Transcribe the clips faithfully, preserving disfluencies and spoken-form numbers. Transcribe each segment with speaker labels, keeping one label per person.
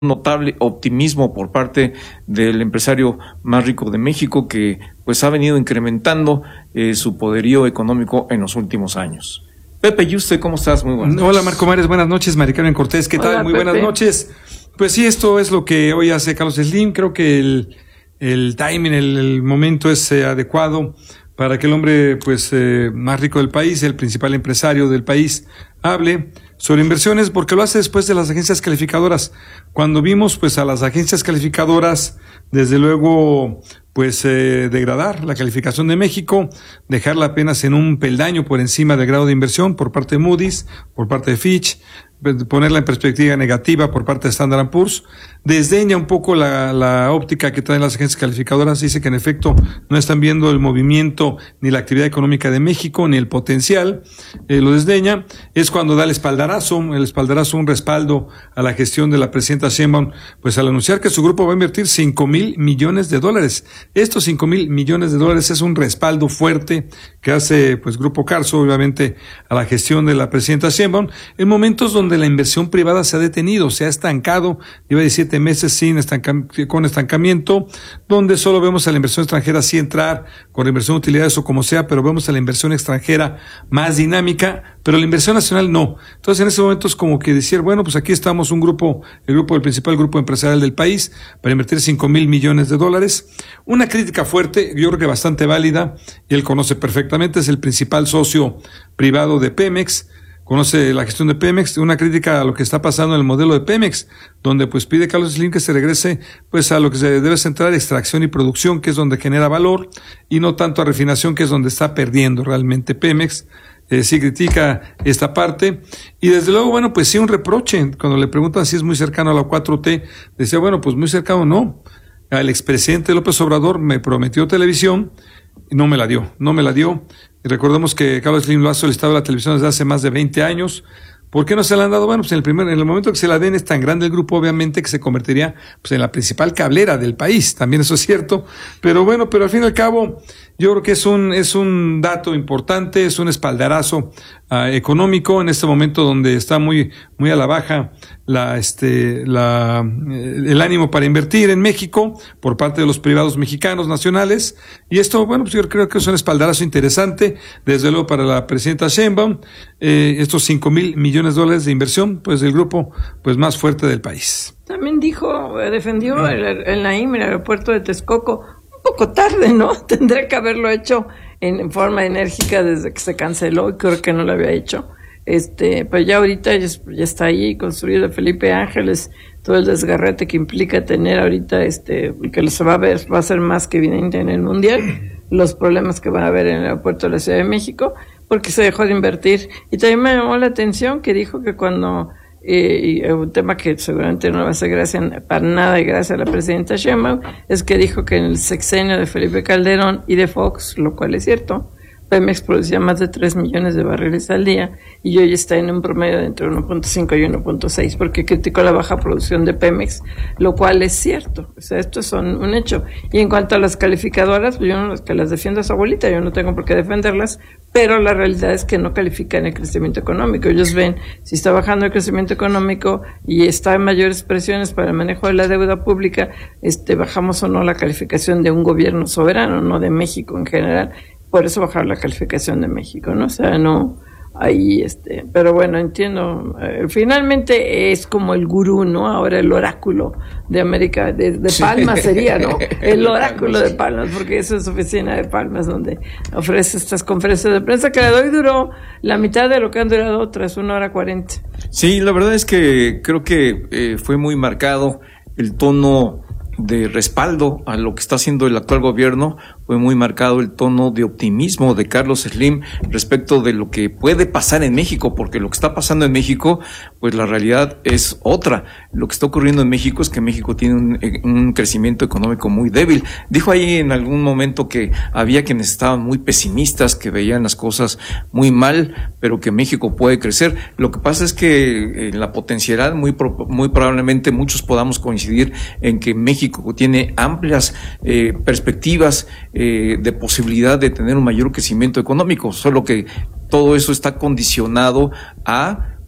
Speaker 1: notable optimismo por parte del empresario más rico de México, que pues ha venido incrementando eh, su poderío económico en los últimos años. Pepe, ¿y usted cómo estás? Muy buenas noches.
Speaker 2: Hola, Marco Mares, buenas noches. Mari Carmen Cortés, ¿qué tal?
Speaker 3: Hola,
Speaker 2: Muy
Speaker 3: Pepe.
Speaker 2: buenas noches. Pues sí, esto es lo que hoy hace Carlos Slim. Creo que el, el timing, el, el momento es eh, adecuado para que el hombre pues eh, más rico del país, el principal empresario del país, hable sobre inversiones, porque lo hace después de las agencias calificadoras. Cuando vimos pues a las agencias calificadoras, desde luego pues eh, degradar la calificación de México, dejarla apenas en un peldaño por encima del grado de inversión por parte de Moody's, por parte de Fitch, ponerla en perspectiva negativa por parte de Standard and Poor's, desdeña un poco la, la óptica que traen las agencias calificadoras, dice que en efecto no están viendo el movimiento ni la actividad económica de México, ni el potencial, eh, lo desdeña. Es cuando da el espaldarazo, el espaldarazo, un respaldo a la gestión de la presidenta Sheinbaum, pues al anunciar que su grupo va a invertir cinco mil millones de dólares. Estos cinco mil millones de dólares es un respaldo fuerte que hace pues Grupo Carso, obviamente, a la gestión de la presidenta Sheinbaum, en momentos donde la inversión privada se ha detenido, se ha estancado, lleva diecisiete meses sin estanca, con estancamiento, donde solo vemos a la inversión extranjera sí entrar, con la inversión de utilidades o como sea, pero vemos a la inversión extranjera más dinámica, pero la inversión nacional no. Entonces en ese momento es como que decir, bueno, pues aquí estamos un grupo, el grupo, el principal grupo empresarial del país, para invertir cinco mil millones de dólares. Una crítica fuerte, yo creo que bastante válida, y él conoce perfectamente, es el principal socio privado de Pemex, conoce la gestión de Pemex, una crítica a lo que está pasando en el modelo de Pemex, donde pues pide Carlos Slim que se regrese pues a lo que se debe centrar, extracción y producción, que es donde genera valor, y no tanto a refinación, que es donde está perdiendo realmente Pemex. Eh, sí critica esta parte, y desde luego, bueno, pues sí un reproche, cuando le preguntan si es muy cercano a la cuatro T, decía, bueno, pues muy cercano no. El expresidente López Obrador me prometió televisión, y no me la dio, no me la dio. Y recordemos que Carlos Slim lo ha solicitado a la televisión desde hace más de veinte años. ¿Por qué no se la han dado? Bueno, pues en el primer, en el momento que se la den es tan grande el grupo, obviamente, que se convertiría pues en la principal cablera del país. También eso es cierto. Pero bueno, pero al fin y al cabo, yo creo que es un, es un dato importante, es un espaldarazo uh, económico en este momento donde está muy, muy a la baja la, este, la, el ánimo para invertir en México por parte de los privados mexicanos nacionales. Y esto, bueno, pues yo creo que es un espaldarazo interesante, desde luego para la presidenta Sheinbaum, eh, estos cinco mil millones de dólares de inversión, pues del grupo, pues más fuerte del país.
Speaker 3: También dijo, defendió el, el Naim, el aeropuerto de Texcoco, un poco tarde, ¿no? Tendría que haberlo hecho en forma enérgica desde que se canceló, y creo que no lo había hecho. Este, pues ya ahorita ya, ya está ahí construido Felipe Ángeles, todo el desgarrete que implica tener ahorita, este, que se va a ver, va a ser más que evidente en el Mundial, los problemas que van a haber en el aeropuerto de la Ciudad de México, porque se dejó de invertir. Y también me llamó la atención que dijo que cuando Eh, y un tema que seguramente no va a ser gracias para nada y gracias a la presidenta Sheinbaum, es que dijo que en el sexenio de Felipe Calderón y de Fox, lo cual es cierto, Pemex producía más de tres millones de barriles al día, y hoy está en un promedio de entre uno punto cinco y uno punto seis, porque criticó la baja producción de Pemex, lo cual es cierto. O sea, esto es un, un hecho. Y en cuanto a las calificadoras, pues yo no es que las defienda su abuelita, yo no tengo por qué defenderlas, pero la realidad es que no califican el crecimiento económico. Ellos ven si está bajando el crecimiento económico y está en mayores presiones para el manejo de la deuda pública, este, bajamos o no la calificación de un gobierno soberano, no de México en general. Por eso bajar la calificación de México, ¿no? O sea, no, ahí, este, pero bueno, entiendo, eh, finalmente es como el gurú, ¿no? Ahora el oráculo de América, de, de Palmas sería, ¿no? El oráculo de Palmas, porque eso es oficina de Palmas, donde ofrece estas conferencias de prensa, que la doy duró la mitad de lo que han durado otras, una hora cuarenta.
Speaker 1: Sí, la verdad es que creo que eh, fue muy marcado el tono de respaldo a lo que está haciendo el actual gobierno, fue muy marcado el tono de optimismo de Carlos Slim respecto de lo que puede pasar en México, porque lo que está pasando en México, pues la realidad es otra. Lo que está ocurriendo en México es que México tiene un, un crecimiento económico muy débil. Dijo ahí en algún momento que había quienes estaban muy pesimistas, que veían las cosas muy mal, pero que México puede crecer. Lo que pasa es que en la potencialidad muy, muy probablemente muchos podamos coincidir en que México tiene amplias eh, perspectivas eh, de posibilidad de tener un mayor crecimiento económico, solo que todo eso está condicionado a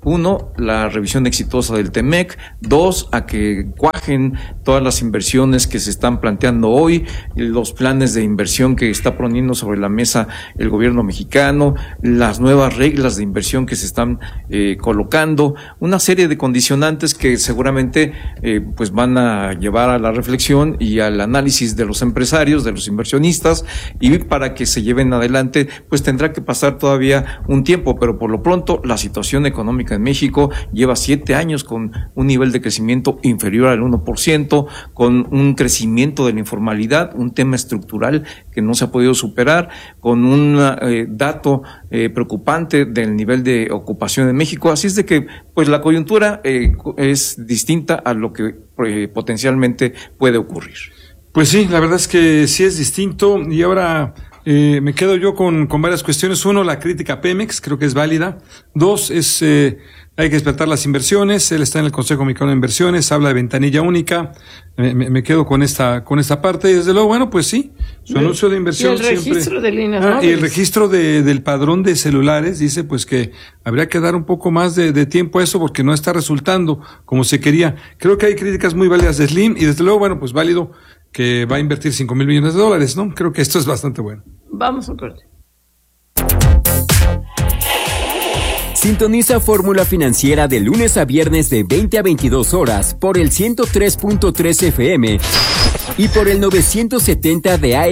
Speaker 1: Uno, la revisión exitosa del T-MEC. Dos, a que cuajen todas las inversiones que se están planteando hoy, los planes de inversión que está poniendo sobre la mesa el gobierno mexicano, las nuevas reglas de inversión que se están eh, colocando, una serie de condicionantes que seguramente eh, pues van a llevar a la reflexión y al análisis de los empresarios, de los inversionistas, y para que se lleven adelante, pues tendrá que pasar todavía un tiempo, pero por lo pronto la situación económica en México lleva siete años con un nivel de crecimiento inferior al uno por ciento, con un crecimiento de la informalidad, un tema estructural que no se ha podido superar, con un eh, dato eh, preocupante del nivel de ocupación en México. Así es de que pues la coyuntura eh, es distinta a lo que eh, potencialmente puede ocurrir.
Speaker 2: Pues sí, la verdad es que sí es distinto, y ahora Eh, me quedo yo con, con varias cuestiones. Uno, la crítica a Pemex, creo que es válida. Dos, es eh, hay que despertar las inversiones. Él está en el Consejo Mexicano de Inversiones, habla de ventanilla única. Me, me, me quedo con esta con esta parte. Y desde luego, bueno, pues sí, su anuncio de inversión
Speaker 3: y el
Speaker 2: siempre.
Speaker 3: registro de líneas
Speaker 2: ah,
Speaker 3: móviles.
Speaker 2: Y el registro de, del padrón de celulares dice pues que habría que dar un poco más de, de tiempo a eso porque no está resultando como se quería. Creo que hay críticas muy válidas de Slim y desde luego, bueno, pues válido que va a invertir cinco mil millones de dólares, ¿no? Creo que esto es bastante bueno.
Speaker 3: Vamos a corte.
Speaker 4: Sintoniza Fórmula Financiera de lunes a viernes de veinte a veintidós horas por el ciento tres punto tres F M y por el novecientos setenta de A M.